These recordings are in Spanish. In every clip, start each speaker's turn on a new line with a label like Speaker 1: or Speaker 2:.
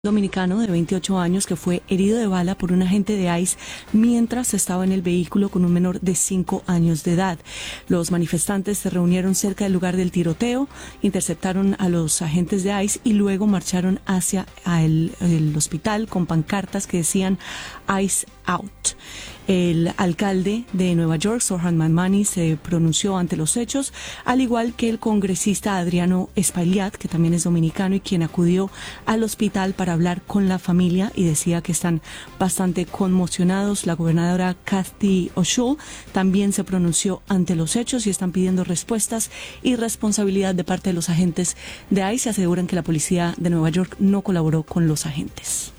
Speaker 1: Dominicano de 28 años que fue herido de bala por un agente de ICE mientras estaba en el vehículo con un menor de 5 años de edad. Los manifestantes se reunieron cerca del lugar del tiroteo, interceptaron a los agentes de ICE y luego marcharon hacia el hospital con pancartas que decían ICE out. El alcalde de Nueva York, Zohran Mamdani, se pronunció ante los hechos, al igual que el congresista Adriano Espaillat, que también es dominicano y quien acudió al hospital para hablar con la familia y decía que están bastante conmocionados. La gobernadora Kathy Hochul también se pronunció ante los hechos y están pidiendo respuestas y responsabilidad de parte de los agentes de ICE. Se aseguran que la policía de Nueva York no colaboró con los agentes.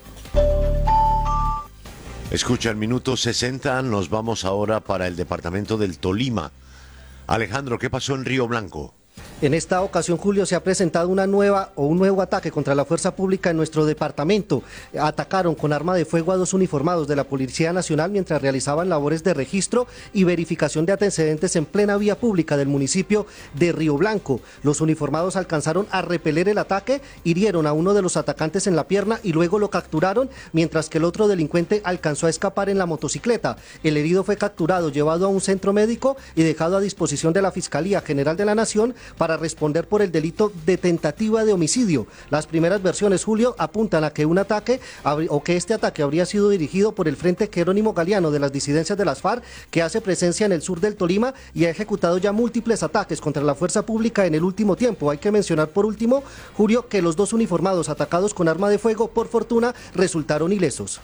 Speaker 2: Escucha el minuto 60, nos vamos ahora para el departamento del Tolima. Alejandro, ¿qué pasó en Río Blanco?
Speaker 3: En esta ocasión, Julio, se ha presentado un nuevo ataque contra la fuerza pública en nuestro departamento. Atacaron con arma de fuego a 2 uniformados de la Policía Nacional mientras realizaban labores de registro y verificación de antecedentes en plena vía pública del municipio de Río Blanco. Los uniformados alcanzaron a repeler el ataque, hirieron a uno de los atacantes en la pierna y luego lo capturaron, mientras que el otro delincuente alcanzó a escapar en la motocicleta. El herido fue capturado, llevado a un centro médico y dejado a disposición de la Fiscalía General de la Nación para responder por el delito de tentativa de homicidio. Las primeras versiones, Julio, apuntan a que este ataque habría sido dirigido por el Frente Jerónimo Galeano de las disidencias de las FARC, que hace presencia en el sur del Tolima y ha ejecutado ya múltiples ataques contra la fuerza pública en el último tiempo. Hay que mencionar por último, Julio, que los 2 uniformados atacados con arma de fuego, por fortuna, resultaron ilesos.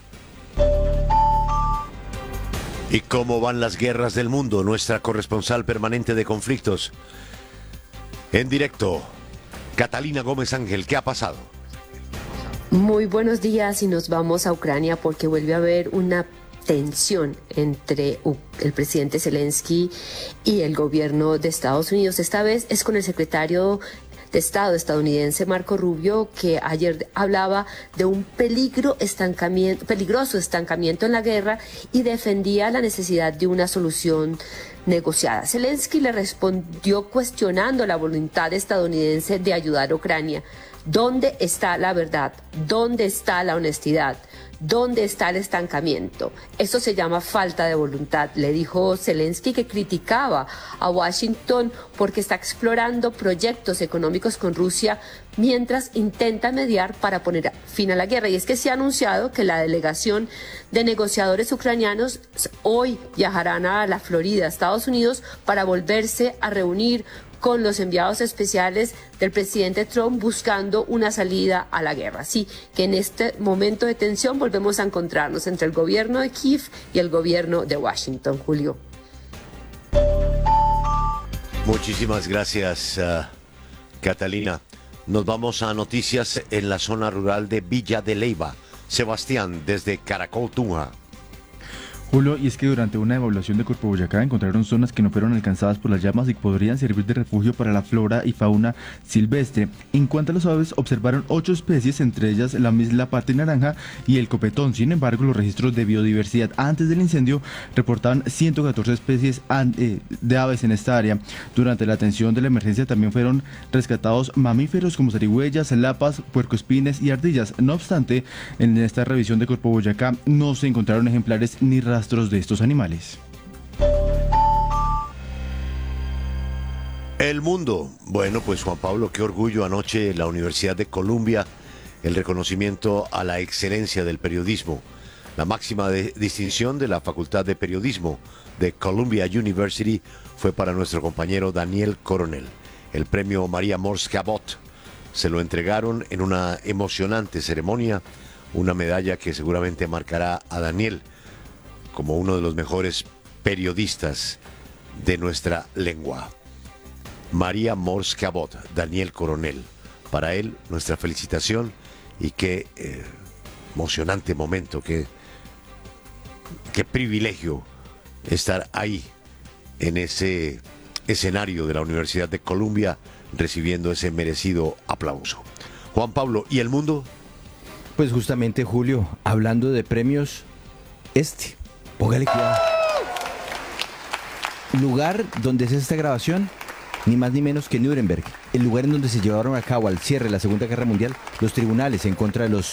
Speaker 2: ¿Y cómo van las guerras del mundo? Nuestra corresponsal permanente de conflictos. En directo, Catalina Gómez Ángel, ¿qué ha pasado?
Speaker 4: Muy buenos días y nos vamos a Ucrania porque vuelve a haber una tensión entre el presidente Zelensky y el gobierno de Estados Unidos. Esta vez es con el secretario de Estado estadounidense Marco Rubio, que ayer hablaba de un peligroso estancamiento en la guerra y defendía la necesidad de una solución negociada. Zelensky le respondió cuestionando la voluntad estadounidense de ayudar a Ucrania. ¿Dónde está la verdad? ¿Dónde está la honestidad? ¿Dónde está el estancamiento? Eso se llama falta de voluntad, le dijo Zelensky, que criticaba a Washington porque está explorando proyectos económicos con Rusia mientras intenta mediar para poner fin a la guerra. Y es que se ha anunciado que la delegación de negociadores ucranianos hoy viajarán a la Florida, Estados Unidos, para volverse a reunir con los enviados especiales del presidente Trump buscando una salida a la guerra. Así que en este momento de tensión volvemos a encontrarnos entre el gobierno de Kiev y el gobierno de Washington, Julio.
Speaker 2: Muchísimas gracias, Catalina. Nos vamos a noticias en la zona rural de Villa de Leyva. Sebastián, desde Caracol, Tunja.
Speaker 5: Julio, y es que durante una evaluación de Corpo Boyacá encontraron zonas que no fueron alcanzadas por las llamas y podrían servir de refugio para la flora y fauna silvestre. En cuanto a las aves, observaron 8 especies, entre ellas la pata naranja y el copetón. Sin embargo, los registros de biodiversidad antes del incendio reportaban 114 especies de aves en esta área. Durante la atención de la emergencia también fueron rescatados mamíferos como zarigüeyas, lapas, puercoespines y ardillas. No obstante, en esta revisión de Corpo Boyacá no se encontraron ejemplares ni rastros de estos animales.
Speaker 2: El mundo. Bueno, pues Juan Pablo, qué orgullo anoche la Universidad de Columbia, el reconocimiento a la excelencia del periodismo, la máxima distinción de la Facultad de Periodismo de Columbia University fue para nuestro compañero Daniel Coronel. El premio María Morse Cabot se lo entregaron en una emocionante ceremonia, una medalla que seguramente marcará a Daniel como uno de los mejores periodistas de nuestra lengua. María Morse Cabot, Daniel Coronel. Para él, nuestra felicitación y qué emocionante momento, qué privilegio estar ahí en ese escenario de la Universidad de Columbia recibiendo ese merecido aplauso. Juan Pablo, ¿y el mundo?
Speaker 6: Pues justamente, Julio, hablando de premios, póngale cuidado. Lugar donde es esta grabación, ni más ni menos que Nuremberg, el lugar en donde se llevaron a cabo al cierre de la Segunda Guerra Mundial los tribunales en contra de los